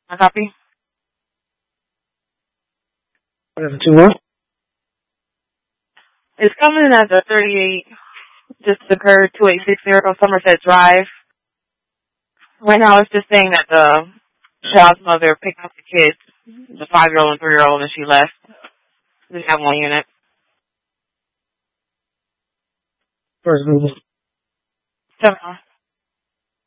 I copy. 721. It's coming in at the 38, just occurred, 2860 Somerset Drive. Right now it's just saying that the child's mother picked up the kids, the 5-year-old and 3-year-old, and she left. They have one unit. First movement. 7.